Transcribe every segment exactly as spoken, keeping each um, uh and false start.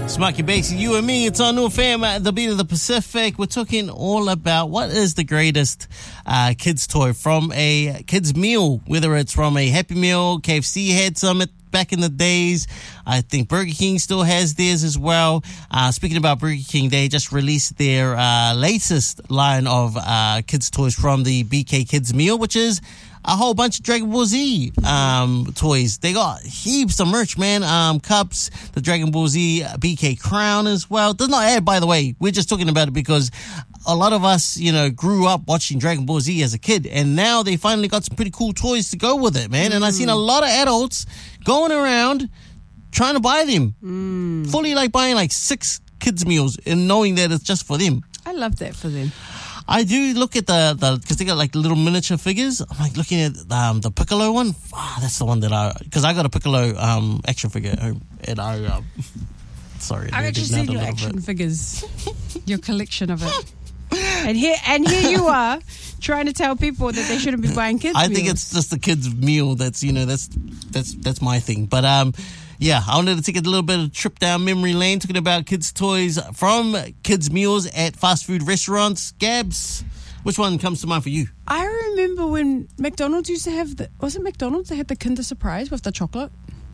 Smoky Basey, you and me, it's on New Fam at the Beat of the Pacific. We're talking all about what is the greatest uh, kids toy from a kids meal, whether it's from a Happy Meal, K F C had some at back in the days. I think Burger King still has theirs as well. Uh, speaking about Burger King, they just released their uh, latest line of uh, kids toys from the B K Kids meal, which is a whole bunch of Dragon Ball Z um, toys. They got heaps of merch, man. Um, cups, the Dragon Ball Z B K crown as well. Does not add, by the way. We're just talking about it because a lot of us, you know, grew up watching Dragon Ball Z as a kid, and now they finally got some pretty cool toys to go with it, man. Mm. And I've seen a lot of adults going around trying to buy them. Mm. Fully like buying like six kids meals and knowing that it's just for them. I love that for them. I do look at the, the because they got like little miniature figures. I'm like looking at um, the Piccolo one. Oh, that's the one that I, because I got a Piccolo um, action figure at home. And I, um, sorry. I've actually seen your action bit. figures, your collection of it. And here, and here you are trying to tell people that they shouldn't be buying kids I meals. think it's just the kids meal. That's, you know, that's, that's, that's my thing. But, um, yeah, I wanted to take a little bit of a trip down memory lane, talking about kids' toys from kids' meals at fast food restaurants. Gabs, which one comes to mind for you? I remember when McDonald's used to have the, was it McDonald's? They had the Kinder Surprise with the chocolate.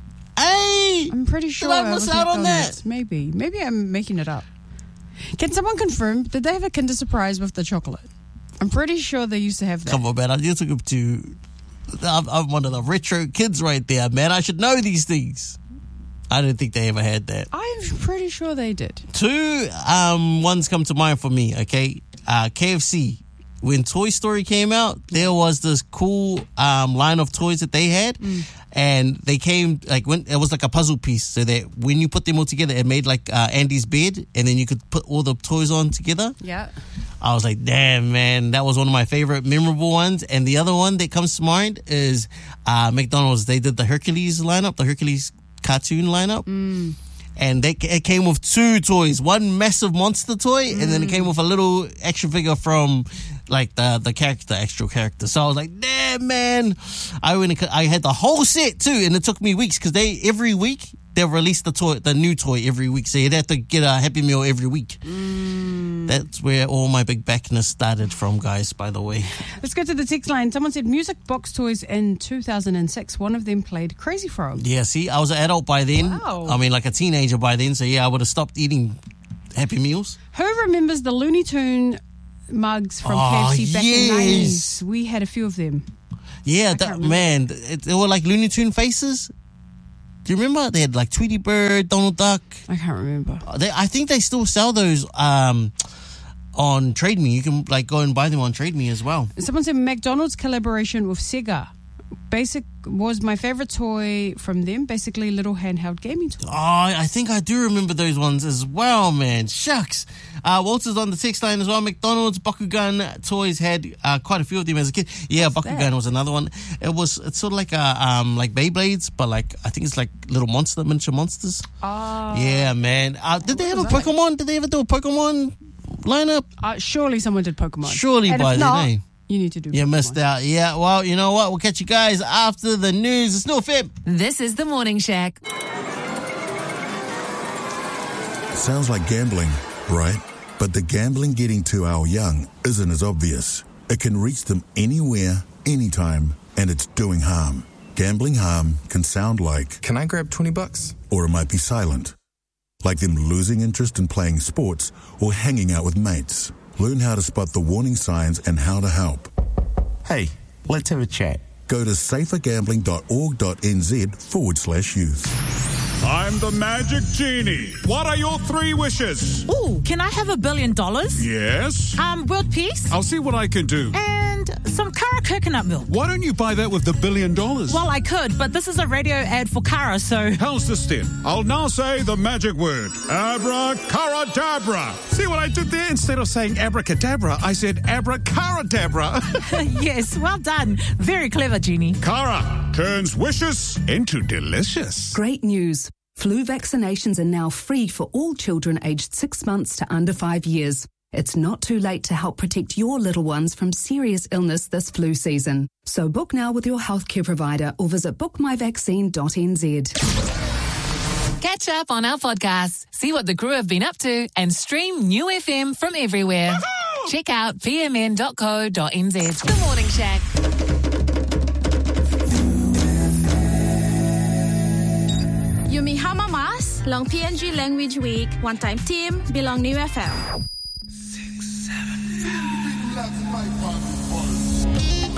Hey! I'm pretty sure. Did I miss out on that? Maybe. Maybe I'm making it up. Can someone confirm, did they have a Kinder Surprise with the chocolate? I'm pretty sure they used to have that. Come on, man. I just took him to, I'm, I'm one of the retro kids right there, man. I should know these things. I didn't think they ever had that. I'm pretty sure they did. Two um, ones come to mind for me, okay? Uh, K F C. When Toy Story came out, there was this cool um, line of toys that they had. Mm. And they came, like, when it was like a puzzle piece. So that when you put them all together, it made like uh, Andy's bed. And then you could put all the toys on together. Yeah. I was like, damn, man, that was one of my favorite memorable ones. And the other one that comes to mind is uh, McDonald's. They did the Hercules lineup, the Hercules cartoon lineup. Mm. And they, it came with two toys, one massive monster toy, mm. and then it came with a little action figure from like the the character, actual character. So I was like, damn, man, I went and, I had the whole set too, and it took me weeks because they every week they release the toy, the new toy every week. So you'd have to get a Happy Meal every week. Mm. That's where all my big backness started from, guys, by the way. Let's go to the text line. Someone said music box toys in two thousand six. One of them played Crazy Frog. Yeah, see, I was an adult by then. Wow. I mean, like a teenager by then. So yeah, I would have stopped eating Happy Meals. Who remembers the Looney Tune mugs from oh, K F C back yes. in the nineties? We had a few of them. Yeah, that, man, it, they were like Looney Tune faces. Do you remember? They had like Tweety Bird, Donald Duck. I can't remember. They, I think they still sell those um, on Trade Me. You can like go and buy them on Trade Me as well. Someone said McDonald's collaboration with Sega. Basic was my favorite toy from them. Basically, little handheld gaming toy. Oh, I think I do remember those ones as well, man. Shucks. Uh, Walter's on the text line as well. McDonald's Bakugan toys had uh, quite a few of them as a kid. Yeah, What's Bakugan that? Was another one. It was it's sort of like a um like Beyblades, but like I think it's like little monster miniature monsters. Oh, yeah, man. Uh, did they have a that? Pokemon? Did they ever do a Pokemon lineup? Uh, surely someone did Pokemon. Surely and by if then, not, eh? You need to do You Pokemon. missed out. Yeah, well, you know what? We'll catch you guys after the news. It's no Fib. This is the Morning Shack. Sounds like gambling, right? But the gambling getting to our young isn't as obvious. It can reach them anywhere, anytime, and it's doing harm. Gambling harm can sound like, can I grab twenty bucks? Or it might be silent. Like them losing interest in playing sports or hanging out with mates. Learn how to spot the warning signs and how to help. Hey, let's have a chat. Go to safergambling.org.nz forward slash youth. I'm the Magic Genie. What are your three wishes? Ooh, can I have a billion dollars? Yes. Um, world peace? I'll see what I can do. And some Kara coconut milk. Why don't you buy that with the billion dollars? Well, I could, but this is a radio ad for Kara, so... How's this then? I'll now say the magic word. Abracadabra. See what I did there? Instead of saying abracadabra, I said abracadabra. Yes, well done. Very clever, Genie. Kara turns wishes into delicious. Great news. Flu vaccinations are now free for all children aged six months to under five years. It's not too late to help protect your little ones from serious illness this flu season. So book now with your healthcare provider or visit book my vaccine dot n z. Catch up on our podcasts, see what the crew have been up to, and stream New F M from everywhere. Woohoo! Check out p m n dot co dot n z. The Morning Shack. Yumi Hamamas, Long P N G Language Week, One Time Team, Belong New F M. Six, seven, five.